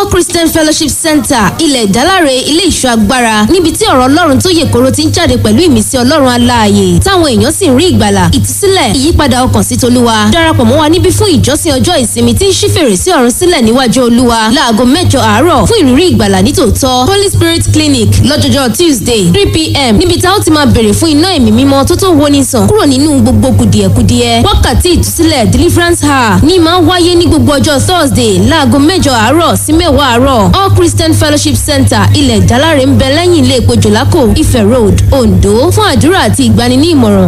All Christian Fellowship Center ilẹ̀ ìdáláre ilé ìṣọ́ agbára níbi tí ọ̀rọ̀ Ọlọ́run tó yè koro ti ń jáde pẹ̀lú ìmísí Ọlọ́run aláàyè táwọn èèyàn sì ń rí ìgbàlà ìtúsílẹ̀ ìyípadà ọkàn sí t'Olúwa. Darapọ̀ mọ́ wa níbí fún ìjọsìn ọjọ́ ìsinmi tí ń ṣí fèrèsé ọ̀run sílẹ̀ níwájú Olúwa láago 8 àárọ̀ fún ìrírí ìgbàlà nítòótọ́. Holy Spirit Clinic lọ́jọ́jọ́ Tuesday 3 p.m. níbi tá ó ti máa béèrè fún iná ẹ̀mí mímọ́ tó woni sàn kúrò nínú gbogbo kùdìẹ̀kudiẹ. Wákàtí ìtúsílẹ̀ deliverance hour ní máa wáyé ní gbogbo ọjọ́ Thursday láago 8 àárọ̀ sí 10 àárọ̀. All Christian Fellowship Center ilẹ̀ ìdáláre ń bẹ lẹ́yìn ilé epo Jòlákò Ifẹ̀ Road Ondo. Fún àdúrà àti ìgbani ní ìmọ̀ràn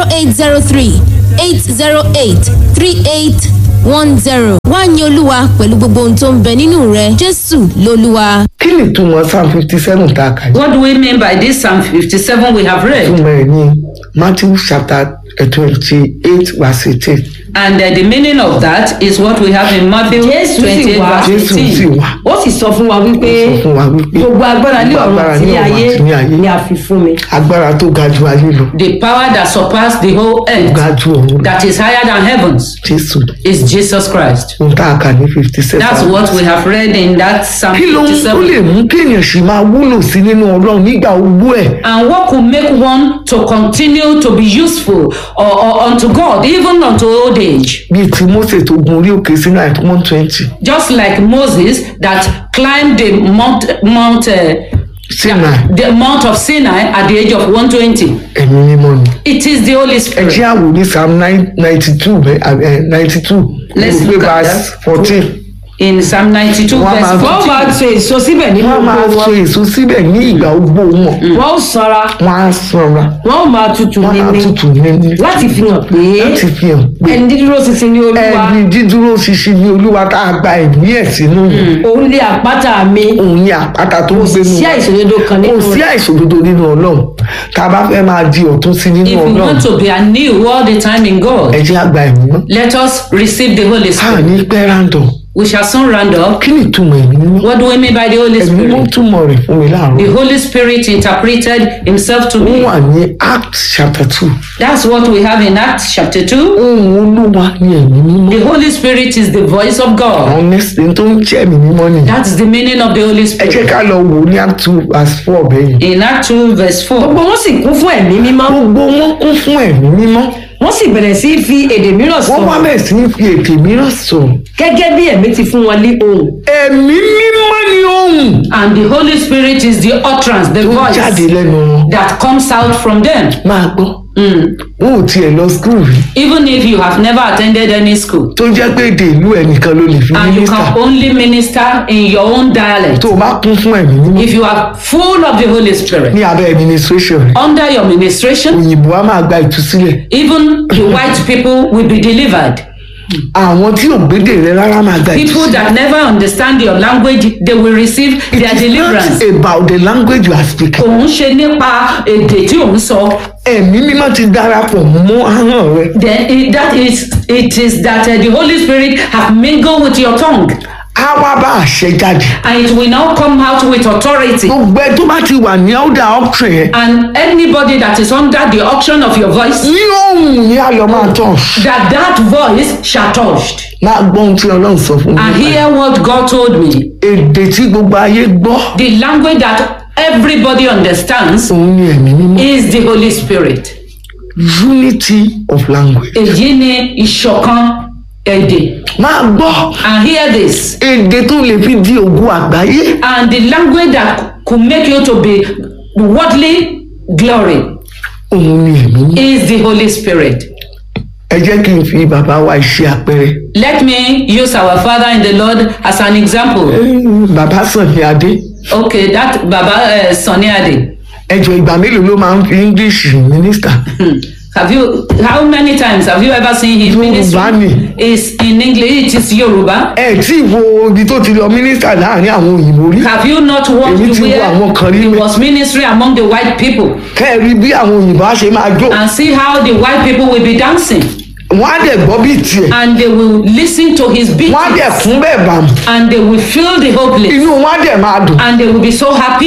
0803-808-3810. Wá ní Olúwa pẹ̀lú gbogbo ohun tó ń bẹ nínú rẹ̀. Jésù lolúwa. Kí ni ìtumọ̀ Psalm 57 tá a kà yìí? What do we mean by this Psalm 57 we have read? Ìtumọ̀ ẹ̀ ní Matthew chapter 28 verse 18. And the meaning of that is what we have in Matthew 28 verse Jésù sì 18. wá. Ó sì sọ fún wa wípé gbogbo agbára ní ọ̀run àti ní ayé ni a fi fún mi. Agbára tó ga ju ayé lọ. The power that surpassed the whole earth, Ga ju ọ̀run lọ. that is higher than heavens, Jésù. is Jesus Christ. Ohun tá a kà ní 57. That's what we have read in that Psalm Kí ló ń tó lè 57. mú kéèyàn sì máa wúlò sí nínú Ọlọ́run nígbà ogbó ẹ̀? And what could make one to continue to be useful or unto God even unto old age? Bíi ti Mósè tó gun orí òkè Sínáì 120. Just like Moses that climbed the mount of Sinai at the age of 120. Ẹ̀mí mímọ́ ni. It is the Holy Ẹ Spirit. jẹ́ àwò ní Psalm 92. Let's Mo gbé look at verse that. 14. In Psalm 92 Wọ́n verse máa- wọ́n máa 14. so èso síbẹ̀ nínú Wọ́n máa oko so wọn. èso síbẹ̀ ní ìgbà ogbó wọn. Wọ́n ó sanra. Wọ́n á sanra. Wọ́n ó máa tutù Wọ́n á níní. tutù níní. Láti fi hàn pé Láti fi hàn pé ẹni dídúró ṣinṣin ní Olúwa. ẹni dídúró ṣinṣin ní Olúwa tá a gba ẹ̀mí ẹ̀ sínú. Òun ní àpáta mi. Òun ni àpáta tó ń gbénu. Sí àìṣòdodo kan Kò nínú sí rẹ̀. àìṣòdodo nínú Ọlọ́run. Tá a bá fẹ́ máa di ọ̀tún sí nínú If we Ọlọ́run, want to be anew all the time in God, ẹ jẹ́ àgbà ẹ̀mí mọ́. let us receive the Holy A Spirit. ní pẹ́ rándọ̀. We shall soon round up. Kí ni ìtumọ̀ ẹ̀mí mímọ́? What do we mean by the Holy Ẹ̀mí mímọ́ Spirit? túmọ̀ rẹ̀ fún mi láàárọ̀. The Holy Spirit interpreted himself to Ó me. wà ní Acts chapter 2. That's what we have in Acts chapter 2. Ohùn Olúwa ni ẹ̀mí mímọ́. The Holy Spirit is the voice of God. Àwọn nẹ́sìn tó ń jẹ́ ẹ̀mí mímọ́ nìyẹn. That's the meaning of the Holy Ẹ jẹ́ Spirit. ká lọ wò ó ní Acts 2 verse 4 bẹ́yìn. In Acts 2 verse 4. Gbogbo wọn sì kún fún ẹ̀mí mímọ́. Gbogbo wọn kún fún ẹ̀mí mímọ́. Wọ́n sì bẹ̀rẹ̀ sí í fi èdè mìíràn Wọ́n wá sọ̀rọ̀ bẹ̀rẹ̀ sí ní fi èdè mìíràn sọ̀rọ̀. gẹ́gẹ́ bí ẹ̀mí ti fún wọn ní ohùn. Ẹ̀mí mímọ́ ni ohùn And the Holy Spirit is the utterance, the tó voice jáde lẹ́nu wọn. that comes out from them. Máa gbọ́. Wọn ò tiẹ̀ lọ skul rí. Even if you have never attended any school Tó jẹ́ pé èdè ìlú ẹnìkan ló lè fi and you mínísítà. can only minister in your own dialect, Tó o bá kún fún ẹ̀mí mímọ́ if you are full of the Holy Spirit, ní abẹ́ administration rẹ̀, under your ministration, òyìnbó á máa gba ìtúsílẹ̀. even the white people will be delivered. Àwọn tí ò gbédè rẹ̀ rárá máa gba People ìtúsílẹ̀. that never understand your language, they will receive their deliverance. It's not about the language you are speaking. Òun ṣe nípa èdè tí òun sọ. Ẹ̀mí mímọ́ ti darapọ̀ mọ́ ahọ́n rẹ̀. Then it is that the Holy Spirit have mingled with your tongue, Á wá bá àṣẹ jáde. and it will now come out with authority. Gbogbo ẹ tó bá ti wà ní ọ̀dà ọ̀kṣẹ̀ yẹn. And anybody that is under the auction of your voice, Ní ohùn ní ayọ̀ máa tàn. that voice shall touched. Máa gbọ́ ohun tí Ọlọ́run sọ fún mi. And hear what God told me. Èdè tí gbogbo ayé gbọ́. The language that everybody understands Òun ni ẹ̀mí mímọ́. is the Holy Spirit. Unity of language. Èyí ni ìṣọ̀kan èdè. Máa gbọ́ And hear this. èdè tó lè fi di ògo àgbáyé. And the language that could make you to be worldly glory Òun ni ẹ̀mí mímọ́. is the Holy Spirit. Ẹ jẹ́ kí n fi bàbá wa ṣe àpẹẹrẹ. Let me use our Father in the Lord as an example. Bàbá Sànni Adé. Okay, that Baba Sunny Ade. Ẹ jọ̀ọ́ ìgbà mélòó ló máa ń fi English minister? How many times have you ever seen his Yorùbá ni. ministry? Is in English, it is Yoruba. Ẹ tí wo ibi tó ti lọ minister láàrin àwọn òyìnbó rí. Have you not watched Èmi ti wo àwọn kan where rí he mẹ́. was ministry among the white people Kẹ́ ẹ rí bí àwọn òyìnbó á ṣe máa jó. and see how the white people will be dancing Wọ́n á dẹ̀ gbọ́ bí tiẹ̀. and they will listen to his beat Wọ́n á dẹ̀ kún bẹ́ẹ̀ bàmù. and they will feel the whole place Inú wọn á dẹ̀ máa dùn. and they will be so happy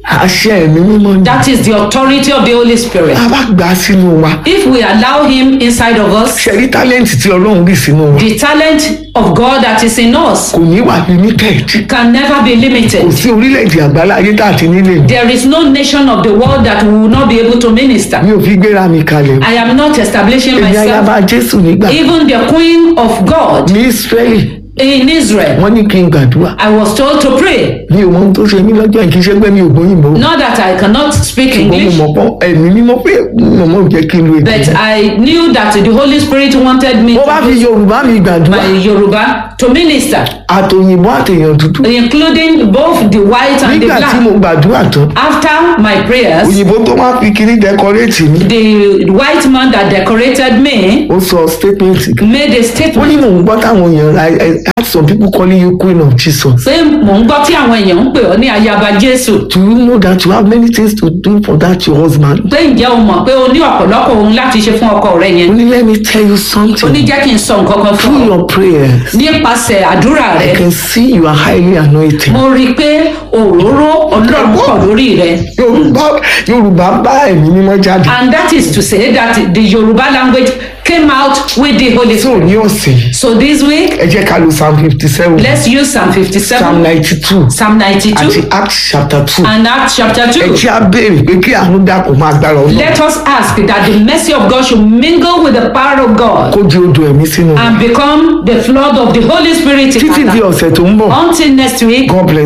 àṣẹ ẹ̀mí mímọ́ ni. That is the authority of the Holy Spirit. a bá gbà á sínú wa. If we allow him inside of us, ṣẹ̀rí tálẹ́ǹtì tí ọlọ́run rí sínú wa. the talent of God that is in us kò ní wà limited. can never be kò limited. sí orílẹ̀-èdè àgbáláyé tá a ti nílé. There is no nation of the world that we will not be able to minister. mi ò fi gbéra mi kalẹ̀. I am not establishing èmi myself. ayaba jésù nígbà Even the Queen of God ní israeli in Israel, wọ́n ní kí n gbàdúrà. I was told to pray. mi ò mọ ohun tó ṣe mí lọ́jọ́ yìí kì í ṣe pé mi ò gbóyìnbó. Not that I cannot speak ṣùgbọ́n mo English, mọ̀ pọ́n ẹ̀mí mímọ́ pé mọ̀mọ́ jẹ́ kí n lo èdè. but I knew that the Holy Spirit wanted me mo bá fi to use yorùbá mi gbàdúrà. my Yoruba to minister, àtòyìnbó àtèèyàn dúdú. including both the white and the nígbà tí mo black. gbàdúrà tán After my prayers, òyìnbó tó wá fi kiri dẹkọrétì mi the white man that decorated me ó sọ statement kan. made a ó ní statement. mò ń gbọ́ táwọn èèyàn I had some people calling you queen of Jesus. Pé mò ń gbọ́ tí àwọn èèyàn ń pè ọ́ ní ayaba Jésù. do you know that you have many things to do for that your husband. Pé ǹjẹ́ o mọ̀ pé o ní ọ̀pọ̀lọpọ̀ ohun láti ṣe fún ọkọ rẹ ó yẹn? ní let me tell you Ó ní something. jẹ́ kí n sọ nǹkan kan fún through ọ. your prayers Nípasẹ̀ àdúrà I rẹ, can see you are highly anointed. mo rí i pé òróró Ọlọ́run pọ̀ lórí rẹ. yorùbá bá ẹ̀mí mímọ́ jáde. And that is to say that the Yoruba language came out with the Holy so Spirit. ní ọ̀sẹ̀ yìí So this week, ẹ jẹ́ ká lo psalm 57 let's use Psalm psalm 57, 92 Psalm àti 92, acts chapter 2. and Acts chapter ẹ 2. jẹ́ á béèrè pé kí àánú dàpọ̀ máa gbára ọlọ́run Let us ask that the mercy of God should mingle with the power of God kó di odò ẹ̀mí sínú wa. and become the flood of the Holy Spirit in títí our di life. ọ̀sẹ̀ tó ń bọ̀ Until next week, God bless.